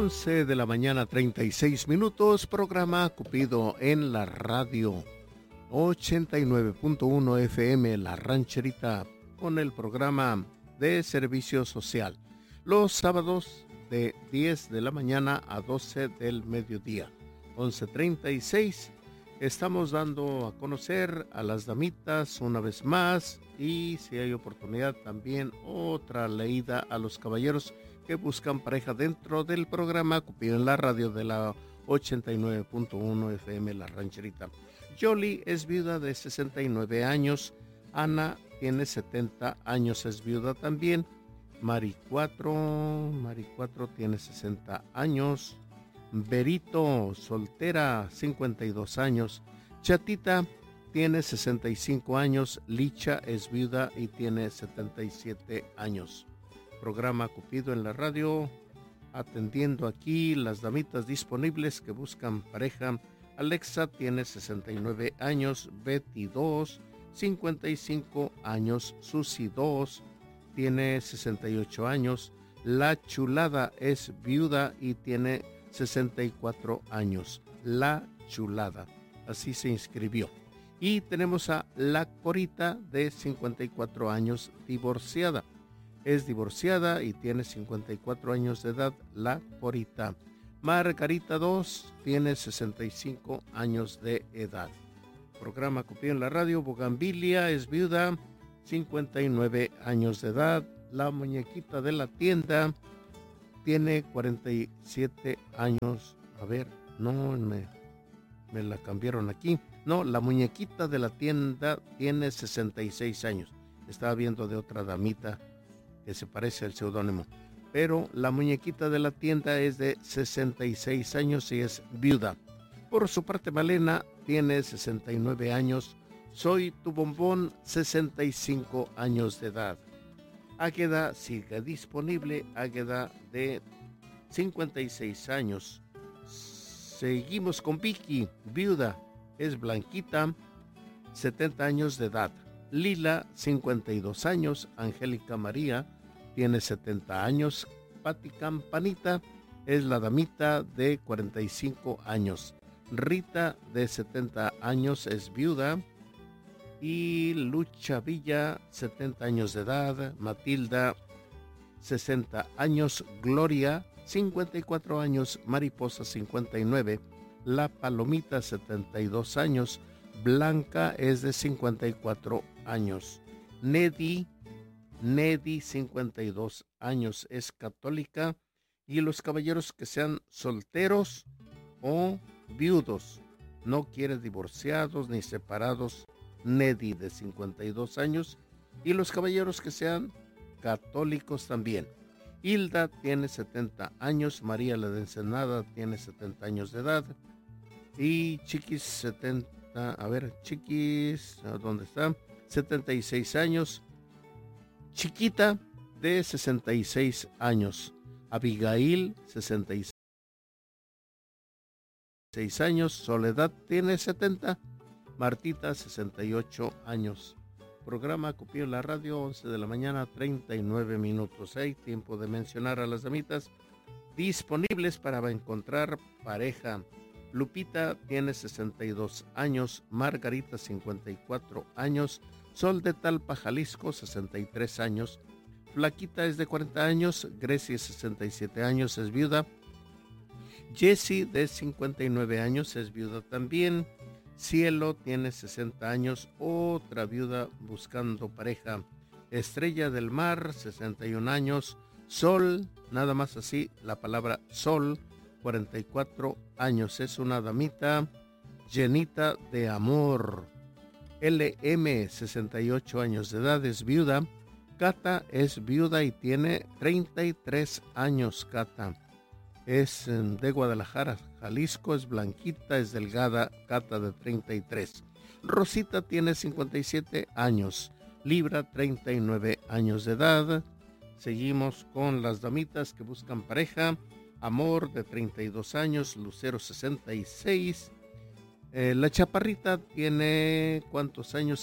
11 de la mañana, 36 minutos, programa Cupido en la radio 89.1 FM, La Rancherita, con el programa de servicio social. Los sábados de 10 de la mañana a 12 del mediodía, 11:36. Estamos dando a conocer a las damitas una vez más y si hay oportunidad también otra leída a los caballeros que buscan pareja dentro del programa Cupido en la radio de la 89.1 FM La Rancherita. Jolie es viuda de 69 años. Ana tiene 70 años, es viuda también. Mari 4 tiene 60 años. Berito, soltera, 52 años. Chatita tiene 65 años. Licha es viuda y tiene 77 años. Programa Cupido en la radio, atendiendo aquí las damitas disponibles que buscan pareja. Alexa tiene 69 años. Betty 2, 55 años. Susi 2, tiene 68 años. La Chulada es viuda y tiene 64 años. La Chulada, así se inscribió. Y tenemos a La Corita de 54 años, divorciada. Es divorciada y tiene 54 años de edad, La Corita. Margarita 2 tiene 65 años de edad. Programa Cupido en la radio. Bogambilia es viuda, 59 años de edad. La Muñequita de la Tienda tiene 47 años. A ver, no me la cambiaron aquí. No, La Muñequita de la Tienda tiene 66 años. Estaba viendo de otra damita que se parece al seudónimo. Pero La Muñequita de la Tienda es de 66 años y es viuda. Por su parte, Malena tiene 69 años. Soy tu bombón, 65 años de edad. Águeda sigue disponible. Águeda de 56 años. Seguimos con Vicky, viuda. Es blanquita, 70 años de edad. Lila, 52 años. Angélica María tiene 70 años. Pati Campanita es la damita de 45 años. Rita de 70 años es viuda. Y Lucha Villa, 70 años de edad. Matilda, 60 años. Gloria, 54 años. Mariposa, 59. La Palomita, 72 años. Blanca es de 54 años. Nedi, 52 años, es católica. Y los caballeros que sean solteros o viudos, no quiere divorciados ni separados, Nedi de 52 años. Y los caballeros que sean católicos también. Hilda tiene 70 años. María la de Ensenada tiene 70 años de edad. Y Chiquis 70, a ver, Chiquis, ¿dónde está? 76 años. Chiquita de 66 años. Abigail, 66 años. Soledad tiene 70. Martita, 68 años. Programa Cupido en la radio, 11 de la mañana, 39 minutos. Hay tiempo de mencionar a las damitas disponibles para encontrar pareja. Lupita tiene 62 años. Margarita, 54 años. Sol de Talpa, Jalisco, 63 años. Flaquita es de 40 años. Grecia, 67 años, es viuda. Jessie, de 59 años, es viuda también. Cielo tiene 60 años, otra viuda buscando pareja. Estrella del Mar, 61 años. Sol, nada más así, la palabra Sol, 44 años, es una damita llenita de amor. LM, 68 años de edad, es viuda. Cata es viuda y tiene 33 años, Cata. Es de Guadalajara, Jalisco, es blanquita, es delgada, Cata de 33. Rosita tiene 57 años, Libra 39 años de edad. Seguimos con las damitas que buscan pareja. Amor de 32 años, Lucero 66. La Chaparrita tiene, ¿cuántos años?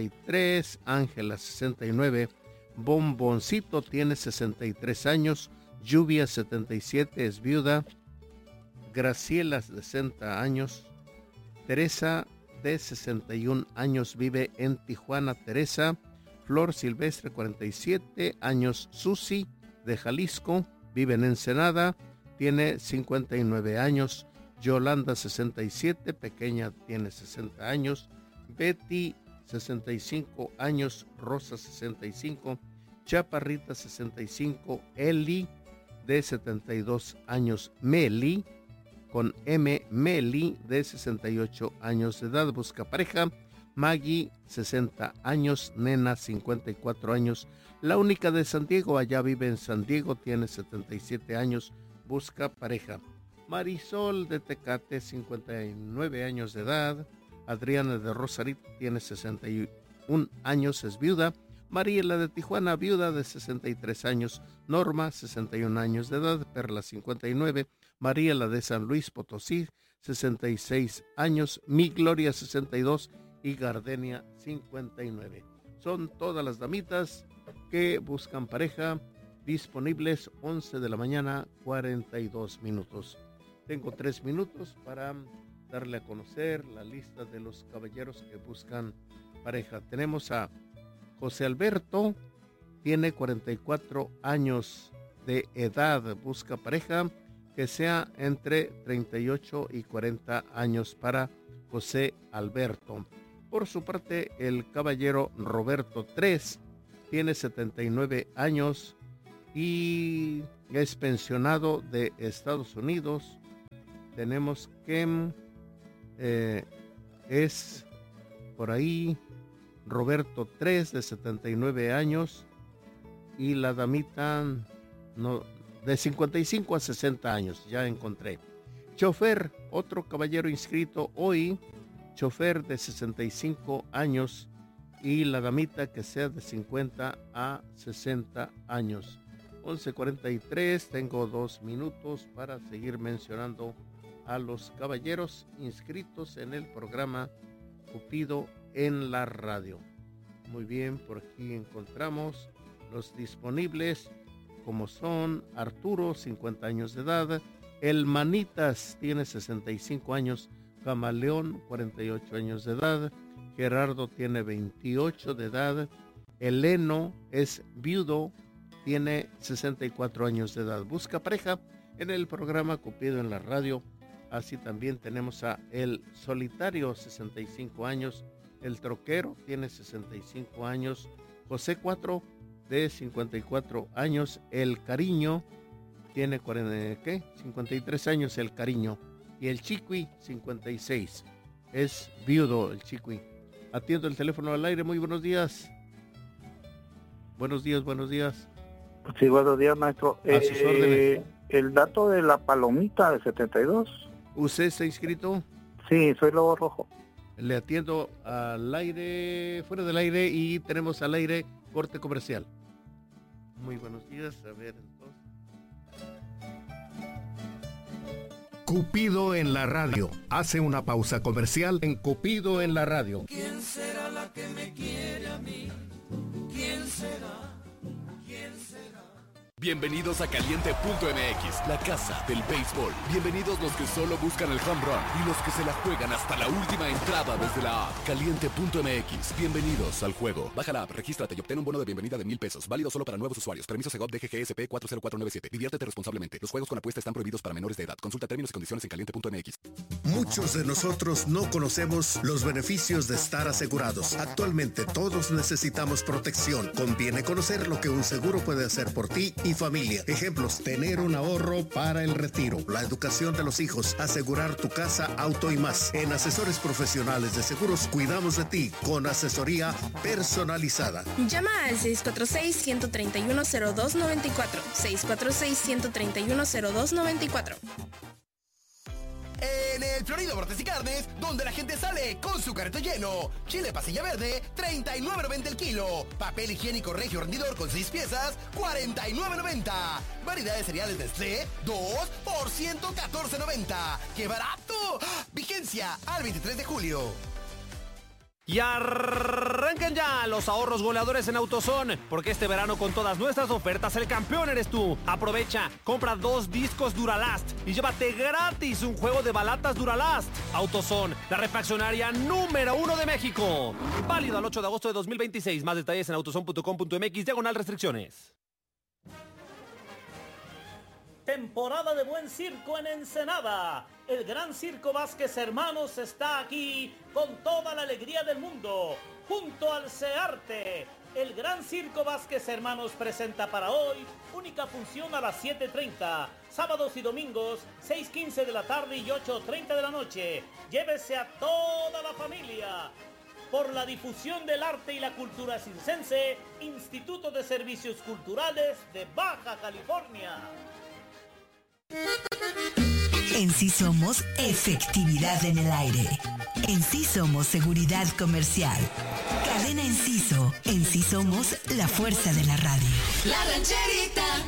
53. Ángela 69. Bomboncito tiene 63 años. Lluvia 77 es viuda. Graciela 60 años. Teresa de 61 años vive en Tijuana. Teresa. Flor Silvestre 47 años. Susi de Jalisco vive en Ensenada, tiene 59 años. Yolanda 67, pequeña, tiene 60 años. Betty 65 años. Rosa 65, Chaparrita 65, Eli de 72 años. Meli con M, Meli de 68 años de edad, busca pareja. Maggie 60 años, Nena 54 años. La única de San Diego, allá vive en San Diego, tiene 77 años, busca pareja. Marisol de Tecate 59 años de edad. Adriana de Rosarito tiene 61 años, es viuda. Mariela de Tijuana, viuda de 63 años. Norma 61 años de edad. Perla 59. Mariela de San Luis Potosí 66 años. Mi Gloria 62 y Gardenia 59. Son todas las damitas que buscan pareja, disponibles 11 de la mañana, 42 minutos. Tengo 3 minutos para darle a conocer la lista de los caballeros que buscan pareja. Tenemos a José Alberto, tiene 44 años de edad, busca pareja que sea entre 38 y 40 años para José Alberto. Por su parte, el caballero Roberto 3 tiene 79 años y es pensionado de Estados Unidos. Tenemos que es por ahí Roberto 3 de 79 años y la damita no, de 55 a 60 años, ya encontré. Chofer, otro caballero inscrito hoy, chofer de 65 años y la damita que sea de 50 a 60 años. 11:43, tengo 2 minutos para seguir mencionando a los caballeros inscritos en el programa Cupido en la radio. Muy bien, por aquí encontramos los disponibles, como son Arturo, 50 años de edad, el Manitas tiene 65 años, Camaleón, 48 años de edad, Gerardo tiene 28 de edad, Eleno es viudo, tiene 64 años de edad, busca pareja en el programa Cupido en la radio. Así también tenemos a El Solitario, 65 años, El Troquero tiene 65 años, José 4 de 54 años, El Cariño tiene 53 años, El Cariño, y el Chicui 56, es viudo el Chicui. Atiendo el teléfono al aire, muy buenos días. Buenos días. Sí, buenos días, maestro. A sus órdenes. El dato de la palomita de 72. ¿Usted está inscrito? Sí, soy Lobo Rojo. Le atiendo al aire, fuera del aire, y tenemos al aire corte comercial. Muy buenos días, a ver entonces. Cupido en la radio. Hace una pausa comercial en Cupido en la radio. ¿Quién será la que me quiere a mí? ¿Quién será? ¿Quién será? Bienvenidos a Caliente.mx, la casa del béisbol. Bienvenidos los que solo buscan el home run y los que se la juegan hasta la última entrada desde la app. Caliente.mx, bienvenidos al juego. Baja la app, regístrate y obtén un bono de bienvenida de $1,000. Válido solo para nuevos usuarios. Permiso Segov DGGSP 40497. Diviértete responsablemente. Los juegos con apuesta están prohibidos para menores de edad. Consulta términos y condiciones en Caliente.mx. Muchos de nosotros no conocemos los beneficios de estar asegurados. Actualmente todos necesitamos protección. Conviene conocer lo que un seguro puede hacer por ti y familia. Ejemplos: tener un ahorro para el retiro, la educación de los hijos, asegurar tu casa, auto y más. En Asesores Profesionales de Seguros cuidamos de ti con asesoría personalizada. Llama al 646-131-0294. 646-131-0294. En el Florido Brotes y Carnes, donde la gente sale con su carrito lleno. Chile pasilla verde, $39.90 el kilo. Papel higiénico Regio rendidor con 6 piezas, $49.90. Variedad de cereales Nestlé, 2 por $114.90. ¡Qué barato! Vigencia al 23 de julio. Y arranquen ya los ahorros goleadores en AutoZone, porque este verano con todas nuestras ofertas el campeón eres tú. Aprovecha, compra 2 discos Duralast y llévate gratis un juego de balatas Duralast. AutoZone, la refaccionaria número 1 de México. Válido al 8 de agosto de 2026. Más detalles en autozone.com.mx/restricciones. Temporada de buen circo en Ensenada. El Gran Circo Vázquez Hermanos está aquí con toda la alegría del mundo. Junto al CEARTE, el Gran Circo Vázquez Hermanos presenta para hoy única función a las 7:30. Sábados y domingos, 6:15 de la tarde y 8:30 de la noche. Llévese a toda la familia. Por la difusión del arte y la cultura circense, Instituto de Servicios Culturales de Baja California. En Sí Somos, efectividad en el aire. En Sí Somos, seguridad comercial. Cadena Enciso. En Sí Somos, la fuerza de la radio. La Rancherita.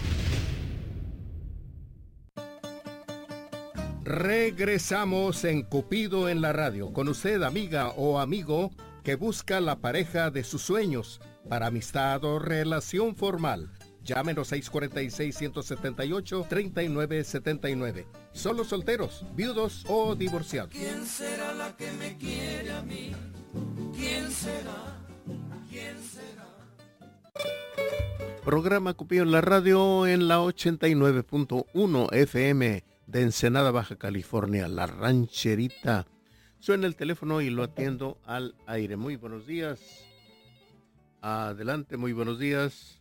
Regresamos en Cupido en la radio. Con usted, amiga o amigo, que busca la pareja de sus sueños para amistad o relación formal. Llámenos 646-178-3979. Solo solteros, viudos o divorciados. ¿Quién será la que me quiere a mí? ¿Quién será? ¿Quién será? Programa Cupido en la radio en la 89.1 FM de Ensenada, Baja California, La Rancherita. Suena el teléfono y lo atiendo al aire. Muy buenos días. Adelante, muy buenos días.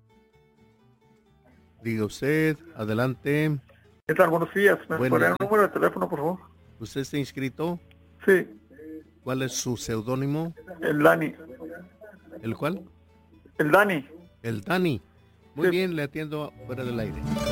Diga usted, adelante. ¿Qué tal? Buenos días. ¿Me Buenos podría dar días. un número de teléfono, por favor? ¿Usted está inscrito? Sí, ¿Cuál es su seudónimo? el Dani. ¿El cuál? El Dani. El Dani. Muy Sí. bien, le atiendo fuera del aire.